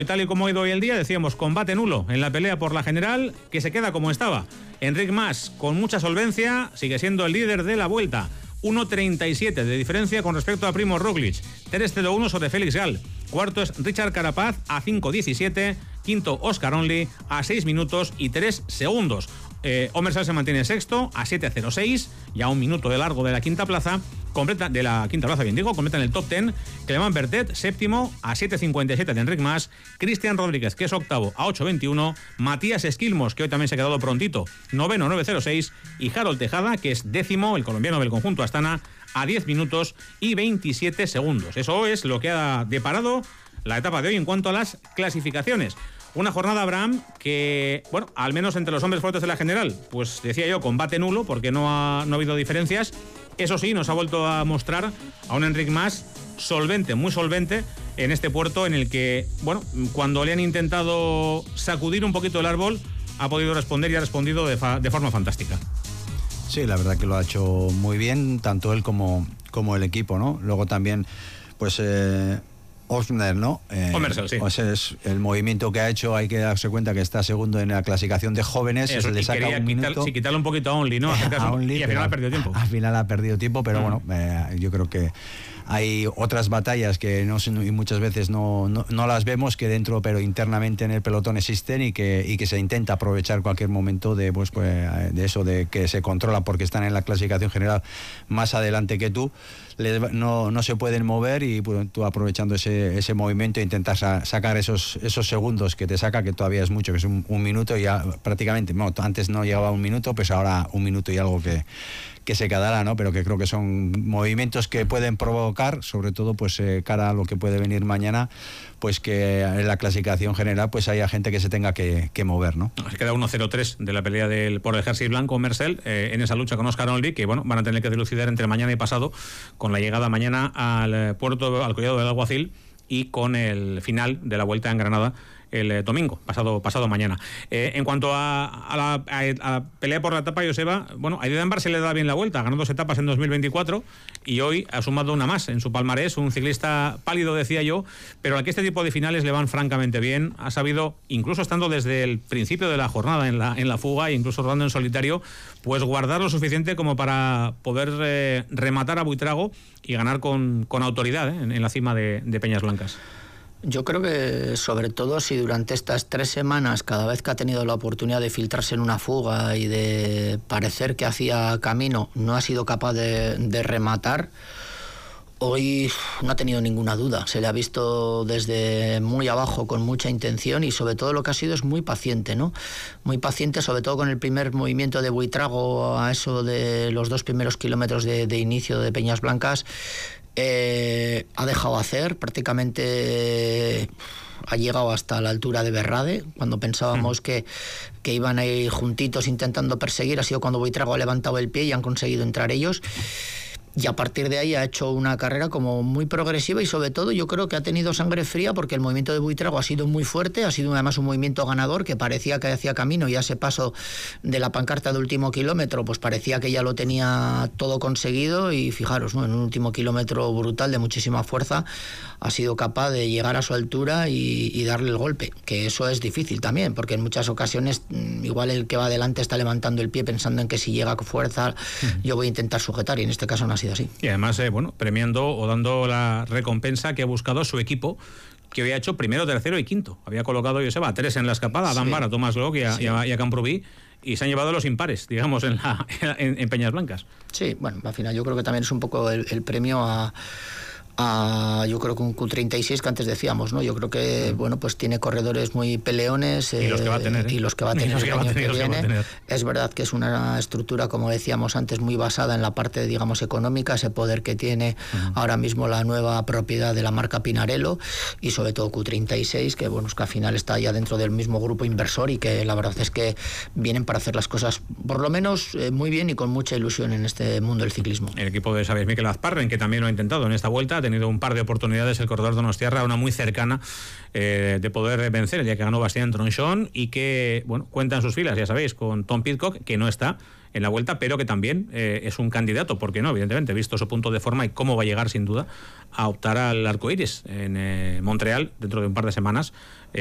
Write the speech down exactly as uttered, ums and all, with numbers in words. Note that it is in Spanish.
Tal y como ha ido hoy el día, decíamos combate nulo en la pelea por la general, que se queda como estaba. Enric Mas, con mucha solvencia, sigue siendo el líder de la Vuelta. uno treinta y siete de diferencia con respecto a Primož Roglič. tres cero uno sobre Félix Gall. Cuarto es Richard Carapaz a cinco diecisiete. Quinto, Oscar Onley a seis minutos y tres segundos. Eh, Omersal se mantiene sexto a siete cero seis, ya un minuto de largo de la quinta plaza. Completa, de la quinta plaza, bien digo, completa en el top diez. Clement Bertet, séptimo, a siete cincuenta y siete de Enric Mas. Cristian Rodríguez, que es octavo, a ocho veintiuno. Matías Esquilmos, que hoy también se ha quedado prontito, noveno, nueve cero seis. Y Harold Tejada, que es décimo, el colombiano del conjunto Astana, a diez minutos y veintisiete segundos. Eso es lo que ha deparado la etapa de hoy en cuanto a las clasificaciones. Una jornada, Abraham, que, bueno, al menos entre los hombres fuertes de la general, pues decía yo, combate nulo, porque no ha, no ha habido diferencias. Eso sí, nos ha vuelto a mostrar a un Enric Mas solvente, muy solvente, en este puerto en el que, bueno, cuando le han intentado sacudir un poquito el árbol, ha podido responder y ha respondido de, fa- de forma fantástica. Sí, la verdad que lo ha hecho muy bien, tanto él como, como el equipo, ¿no? Luego también, pues... Eh... Osner, ¿no? Eh, Omersal, sí. Pues es el movimiento que ha hecho, hay que darse cuenta que está segundo en la clasificación de jóvenes. Eso, se le saca un quitar, minuto. Sí, quitarle un poquito a Only, ¿no? A Only, y al final ha perdido tiempo. Al final ha perdido tiempo, pero mm. bueno, eh, yo creo que hay otras batallas que no y muchas veces no, no, no las vemos, que dentro, pero internamente en el pelotón existen y que, y que se intenta aprovechar cualquier momento de, pues, pues, de eso, de que se controla porque están en la clasificación general más adelante que tú. No, no se pueden mover y pues, tú aprovechando ese, ese movimiento intentas sa- sacar esos, esos segundos que te saca, que todavía es mucho, que es un, un minuto y ya prácticamente, bueno, antes no llegaba a un minuto, pues ahora un minuto y algo que, que se quedará, ¿no? Pero que creo que son movimientos que pueden provocar, sobre todo pues eh, cara a lo que puede venir mañana, pues que en la clasificación general pues haya gente que se tenga que, que mover, ¿no? Se queda uno cero tres de la pelea del, por el jersey blanco, Omersal, eh, en esa lucha con Oscar Onley, que bueno, van a tener que dilucidar entre mañana y pasado, con la llegada mañana al puerto, al Collado del Alguacil, y con el final de la Vuelta en Granada el eh, domingo, pasado pasado mañana. Eh, en cuanto a, a, la, a, a la pelea por la etapa, Joseba, bueno, a Eddie Dunbar se le da bien la Vuelta, ganó dos etapas en dos mil veinticuatro y hoy ha sumado una más en su palmarés, un ciclista pálido, decía yo, pero al que este tipo de finales le van francamente bien. Ha sabido, incluso estando desde el principio de la jornada en la, en la fuga e incluso rodando en solitario, pues guardar lo suficiente como para poder eh, rematar a Buitrago y ganar con, con autoridad eh, en, en la cima de, de Peñas Blancas. Yo creo que sobre todo si durante estas tres semanas, cada vez que ha tenido la oportunidad de filtrarse en una fuga y de parecer que hacía camino, no ha sido capaz de, de rematar, hoy no ha tenido ninguna duda. Se le ha visto desde muy abajo con mucha intención y sobre todo lo que ha sido es muy paciente, ¿no? Muy paciente, sobre todo con el primer movimiento de Buitrago a eso de los dos primeros kilómetros de, de inicio de Peñas Blancas. Eh, ha dejado hacer, prácticamente ha llegado hasta la altura de Berrade, cuando pensábamos mm. que, que iban a ir juntitos intentando perseguir, ha sido cuando Buitrago ha levantado el pie y han conseguido entrar ellos. Y a partir de ahí ha hecho una carrera como muy progresiva y sobre todo yo creo que ha tenido sangre fría porque el movimiento de Buitrago ha sido muy fuerte, ha sido además un movimiento ganador que parecía que hacía camino y a ese paso de la pancarta de último kilómetro pues parecía que ya lo tenía todo conseguido y fijaros, ¿no? En un último kilómetro brutal de muchísima fuerza ha sido capaz de llegar a su altura y, y darle el golpe, que eso es difícil también porque en muchas ocasiones igual el que va adelante está levantando el pie pensando en que si llega con fuerza uh-huh. yo voy a intentar sujetar y en este caso no ha sido así. Y además, eh, bueno, premiando o dando la recompensa que ha buscado su equipo, que hoy ha hecho primero, tercero y quinto. Había colocado, Joseba, a tres en la escapada, a Dunbar, sí. a Thomas Locke y a, sí. y a, y a Camprubí, y se han llevado los impares, digamos, en, la, en, en Peñas Blancas. Sí, bueno, al final yo creo que también es un poco el, el premio a... A, yo creo que un Q treinta y seis que antes decíamos, ¿no? Yo creo que, bueno, pues tiene corredores muy peleones. Eh, y los que va a tener. ¿eh? Y los que va a tener el año que viene. Es verdad que es una estructura, como decíamos antes, muy basada en la parte, digamos, económica, ese poder que tiene uh-huh. ahora mismo la nueva propiedad de la marca Pinarello y sobre todo Q treinta y seis, que, bueno, es que al final está ya dentro del mismo grupo inversor y que la verdad es que vienen para hacer las cosas, por lo menos, eh, muy bien y con mucha ilusión en este mundo del ciclismo. El equipo de Xavier Miquel Azparren, que también lo ha intentado en esta vuelta, ha tenido un par de oportunidades el corredor donostiarra, una muy cercana eh, de poder vencer el día que ganó Bastien Tronchon, y que, bueno, cuenta en sus filas, ya sabéis, con Tom Pidcock, que no está en la Vuelta, pero que también eh, es un candidato, ¿por qué no? Evidentemente, visto su punto de forma y cómo va a llegar sin duda a optar al arco iris en eh, Montreal dentro de un par de semanas.